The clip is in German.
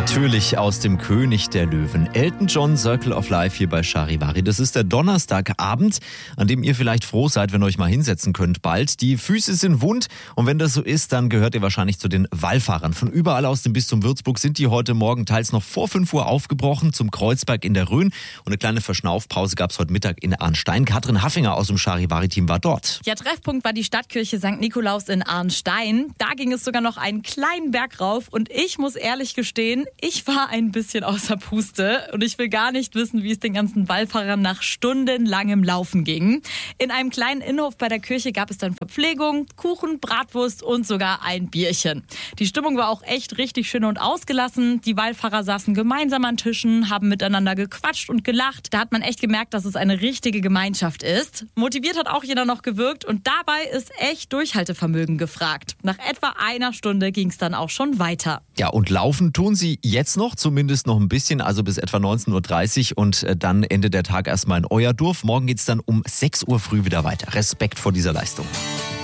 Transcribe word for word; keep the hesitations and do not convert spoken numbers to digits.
Natürlich aus dem König der Löwen. Elton John, Circle of Life hier bei Charivari. Das ist der Donnerstagabend, an dem ihr vielleicht froh seid, wenn ihr euch mal hinsetzen könnt bald. Die Füße sind wund und wenn das so ist, dann gehört ihr wahrscheinlich zu den Wallfahrern. Von überall aus dem Bistum Würzburg sind die heute Morgen teils noch vor fünf Uhr aufgebrochen zum Kreuzberg in der Rhön. Und eine kleine Verschnaufpause gab es heute Mittag in Arnstein. Katrin Haffinger aus dem Charivari-Team war dort. Ja, Treffpunkt war die Stadtkirche Sankt Nikolaus in Arnstein. Da ging es sogar noch einen kleinen Berg rauf und ich muss ehrlich gestehen, ich war ein bisschen außer Puste und ich will gar nicht wissen, wie es den ganzen Wallfahrern nach stundenlangem Laufen ging. In einem kleinen Innenhof bei der Kirche gab es dann Verpflegung, Kuchen, Bratwurst und sogar ein Bierchen. Die Stimmung war auch echt richtig schön und ausgelassen. Die Wallfahrer saßen gemeinsam an Tischen, haben miteinander gequatscht und gelacht. Da hat man echt gemerkt, dass es eine richtige Gemeinschaft ist. Motiviert hat auch jeder noch gewirkt und dabei ist echt Durchhaltevermögen gefragt. Nach etwa einer Stunde ging es dann auch schon weiter. Ja, und laufen tun sie jetzt noch, zumindest noch ein bisschen, also bis etwa neunzehn Uhr dreißig und dann endet der Tag erstmal in Euerdorf. Morgen geht's dann um sechs Uhr früh wieder weiter. Respekt vor dieser Leistung.